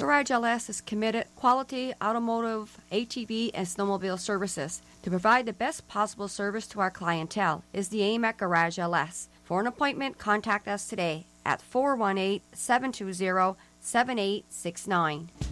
Garage LS is committed quality automotive, ATV, and snowmobile services. To provide the best possible service to our clientele is the aim at Garage LS. For an appointment, contact us today at 418-720-7869.